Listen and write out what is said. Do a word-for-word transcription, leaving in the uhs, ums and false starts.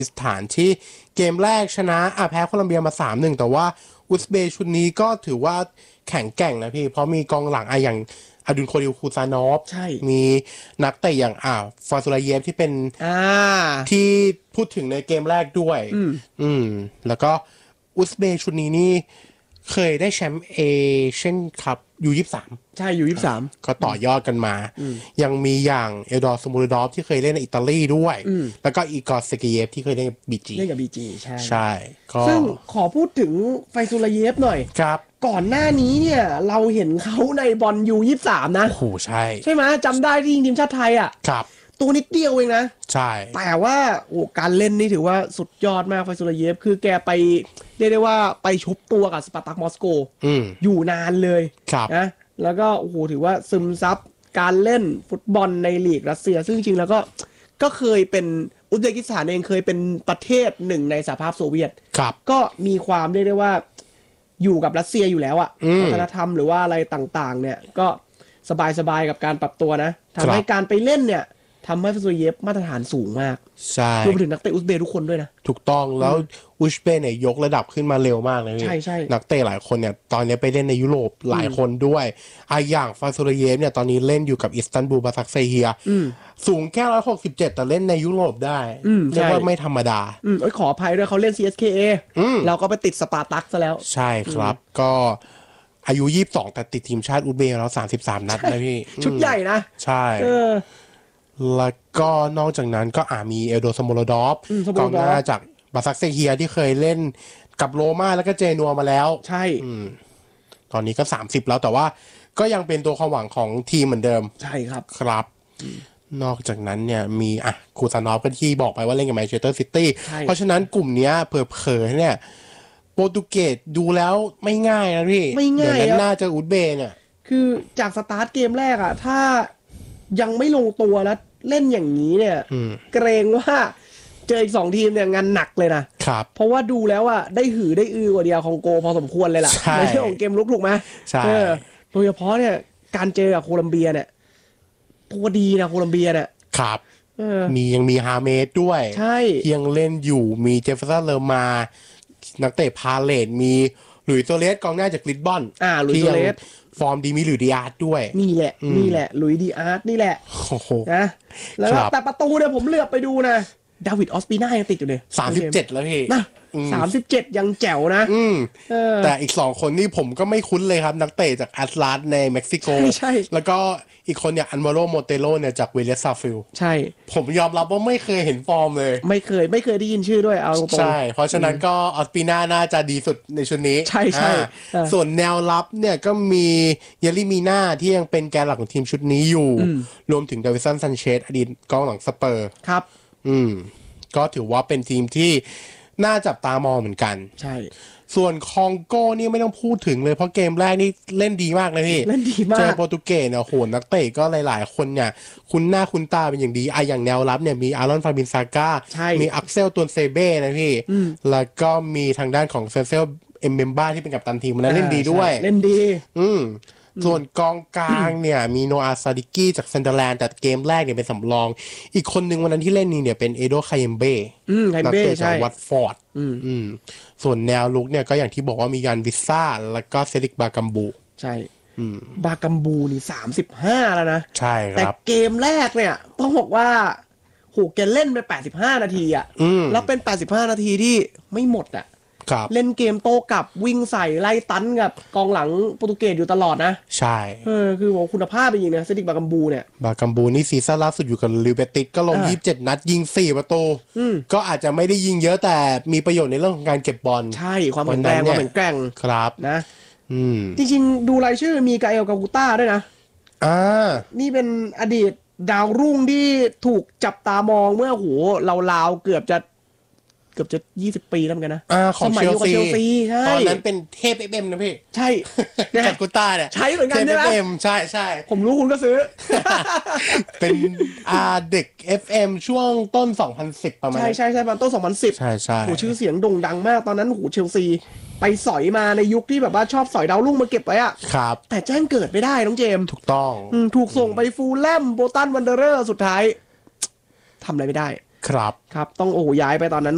สถานที่เกมแรกชนะอ่ะแพ้โคลัมเบียมา สามหนึ่ง แต่ว่าอุซเบย์ชุดนี้ก็ถือว่าแข็งแกร่งนะพี่เพราะมีกองหลังอ่ะอย่างอดุลโคดิลคูซานอฟมีนักเตะอย่างอ่าฟาซูลาเยฟที่เป็นที่พูดถึงในเกมแรกด้วยอืมอืมแล้วก็อุซเบย์ชุดนี้นี่เคยได้แชมป์เอเชียนคัพยูยี่สิบสามใช่ยูยี่สิบสามก็ต่อยอดกันมายังมีอย่างเอลดอร์สมูรดอฟที่เคยเล่นในอิตาลีด้วยแล้วก็อีกอร์เซเกเยฟที่เคยเล่นกับบีจีเล่นกับบีจีใช่ใช่ซึ่งขอพูดถึงไฟซูลาเยฟหน่อยครับก่อนหน้านี้เนี่ยเราเห็นเขาในบอลยูยี่สิบสามนะโอ้โหใช่ใช่ไหมจำได้ที่ยิงทีมชาติไทยอ่ะครับตัวนิดเดียวเองนะใช่แต่ว่าโอ้การเล่นนี่ถือว่าสุดยอดมากไฟซูลาเยฟคือแกไปเรียกได้ว่าไปชุบตัวกับสปาร์ตักมอสโกอยู่นานเลยนะแล้วก็โอ้โหถือว่าซึมซับการเล่นฟุตบอลในลีกรัสเซียซึ่งจริงๆแล้วก็ก็เคยเป็นอุซเบกิสถานเองเคยเป็นประเทศหนึ่งในสหภาพโซเวียตก็มีความเรียกได้ว่าอยู่กับรัสเซียอยู่แล้วอะวัฒนธรรมหรือว่าอะไรต่างๆเนี่ยก็สบายๆกับการปรับตัวนะทำให้การไปเล่นเนี่ยทำให้ฟาซูลาเยฟมาตรฐานสูงมากใช่รวมไปถึงนักเตะอุซเบย์ทุกคนด้วยนะถูกต้องแล้วอุซเบย์เนี่ยยกระดับขึ้นมาเร็วมากเลยใช่ใช่นักเตะหลายคนเนี่ยตอนนี้ไปเล่นในยุโรปหลายคนด้วยอ่ะอย่างฟาซูลาเยฟเนี่ยตอนนี้เล่นอยู่กับอิสตันบูลบาซักเซเฮียสูงแค่หนึ่งร้อยหกสิบเจ็ดแต่เล่นในยุโรปได้เรียกว่าไม่ธรรมดาอืมขออภัยด้วยเขาเล่น ซี เอส เค เอ เราก็ไปติดสปาร์ตักซะแล้วใช่ครับก็อายุยี่สิบสองแต่ติดทีมชาติอุซเบย์แล้วสามสิบสามนัดนะพี่ชุดใหญ่นะใช่แล้วก็นอกจากนั้นก็อามีเอลโดสโมโลดอฟกองหน้าจากบาซักเซเฮียที่เคยเล่นกับโรม่าแล้วก็เจนัวมาแล้วใช่ตอนนี้ก็สามสิบแล้วแต่ว่าก็ยังเป็นตัวความหวังของทีมเหมือนเดิมใช่ครับครับนอกจากนั้นเนี่ยมีอ่ะคูซานอฟก็ที่บอกไปว่าเล่นกับแมนเชสเตอร์ซิตี้เพราะฉะนั้นกลุ่มนี้เผลอๆเนี่ยโปรตุเกสดูแล้วไม่ง่ายนะพี่ไม่ง่ายเดี๋ยวน่าจะอุซเบย์เนี่ยคือจากสตาร์ทเกมแรกอะถ้ายังไม่ลงตัวแล้วเล่นอย่างนี้เนี่ยเกรงว่าเจออีกสองทีมเนี่ยงานหนักเลยนะครับเพราะว่าดูแล้วอะได้หือได้อือกว่าเดียวของโกพอสมควรเลยล่ะในเรื่องของเกมลุกถูกไหมใช่โดยเฉพาะเนี่ยการเจอกับโคลัมเบียเนี่ยตัวดีนะโคลัมเบียเนี่ยครับมียังมีฮาเมสด้วยใช่ยังเล่นอยู่มีเจฟเฟอร์สันเลอร์มานักเตะพาเลตมีหลุยส์โซเลสกองหน้าจากลิสบอนอ่าหลุยส์โซเลสฟอร์มดีมีหลุยส์ดิอาร์ตด้วยนี่แหละนี่แหละหลุยส์ดิอาร์ตนี่แหละโอ้โหนะแล้วแต่ประตูเนี่ยผมเลือกไปดูนะดาวิดออสปีน่ายังติดอยู่เลยสามสิบเจ็ดแล้วพี่นะสามสิบเจ็ดยังแจ๋วนะแต่อีกสองคนนี่ผมก็ไม่คุ้นเลยครับนักเตะจากแอตลาสในเม็กซิโกใช่แล้วก็อีกคนเนี่ยอันมาโรโมเตโรเนี่ยจากเวเลสซาฟิลใช่ผมยอมรับว่าไม่เคยเห็นฟอร์มเลยไม่เคยไม่เคยได้ยินชื่อด้วยเอาตรงใช่เพราะฉะนั้นก็ออสปีน่าน่าจะดีสุดในชุดนี้ใช่ใช่ส่วนแนวรับเนี่ยก็มีเยลิมีน่าที่ยังเป็นแกนหลักของทีมชุดนี้อยู่รวมถึงเดวิสันซันเชสอดีตกองหลังสเปอร์ครับอืมก็ถือว่าเป็นทีมที่น่าจับตามองเหมือนกันใช่ส่วนคองโก้นี่ไม่ต้องพูดถึงเลยเพราะเกมแรกนี่เล่นดีมากเลยพี่เล่นดีมากเจอโปรตุเกสเนี่ยโหนักเตะก็หลายๆคนเนี่ยคุณหน้าคุณตาเป็นอย่างดีอ่ะอย่างแนวรับเนี่ยมีอารอนฟาบินซาก้ามีอักเซลตัวนเซเบ้นะพี่แล้วก็มีทางด้านของเซเซลเอมเบมบ้าที่เป็นกัปตันทีมนั้นเล่นดีด้วยเล่นดีอืมส่วนกองกลางเนี่ยมีโนอาซาดิกี้จากเซนเดอร์แลนด์แต่เกมแรกเนี่ยเป็นสำรองอีกคนหนึ่งวันนั้นที่เล่นนี่เนี่ยเป็นเอโดคาเยมเบ้นักเตะจากวัตฟอร์ดส่วนแนวลุกเนี่ยก็อย่างที่บอกว่ามียานวิซ่าแล้วก็เซริกบากัมบูใช่บากัมบูนี่สามสิบห้าแล้วนะใช่ครับแต่เกมแรกเนี่ยต้องบอกว่าโหแกเล่นไปแปดสิบห้านาทีอ่ะแล้วเป็นแปดสิบห้านาทีที่ไม่หมดอ่ะเล่นเกมโต้กลับวิ่งใส่ไล่ตันกับกองหลังโปรตุเกสอยู่ตลอดนะใช่เออคือว่าคุณภาพเป็นอย่างนี้นะเซดิกบากัมบูเนี่ยบากัมบูนี่ซีซั่นล่าสุดอยู่กับลิวเบติสก็ลงยี่สิบเจ็ดนัดยิงสี่ประตูก็อาจจะไม่ได้ยิงเยอะแต่มีประโยชน์ในเรื่องของการเก็บบอลใช่ความแข็งแรงความแข็งแกร่งครับนะจริงๆดูรายชื่อมีกาเอลกากูต้าด้วยนะอ่านี่เป็นอดีตดาวรุ่งที่ถูกจับตามองเมื่อโหราวๆเกือบจะเกือบจะยี่สิบปีแล้วเหมือนกันนะอ่าของเชลซีใช่ตอนนั้นเป็นเทพเอ็มนะพี่ใช่กากูต้าเนี่ยใช้เหมือนกันใช่ไหมเทพเอ็มใช่ใช่ผมรู้คุณก็ซื้อเป็นอ่าเด็ก เอฟ เอ็ม ช่วงต้นสองพันสิบประมาณใช่ใช่ใช่ประมาณต้นสองพันสิบใช่ใช่โหชื่อเสียงโด่งดังมากตอนนั้นโหเชลซีไปสอยมาในยุคที่แบบว่าชอบสอยดาวรุ่งมาเก็บไว้อะครับแต่แจ้งเกิดไม่ได้น้องเจมถูกต้องถูกส่งไปฟูลแลมโบตันวันเดอร์เรอร์สุดท้ายทำอะไรไม่ได้ครับครับต้องโอ้ย้ายไปตอนนั้น